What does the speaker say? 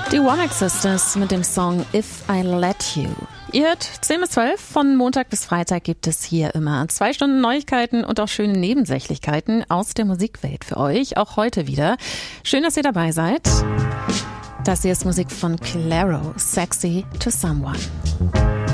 Die Womack Sisters mit dem Song If I Let You. Ihr hört 10 bis 12, von Montag bis Freitag gibt es hier immer 2 Stunden Neuigkeiten und auch schöne Nebensächlichkeiten aus der Musikwelt für euch, auch heute wieder. Schön, dass ihr dabei seid. Das hier ist Musik von Clairo, Sexy to Someone.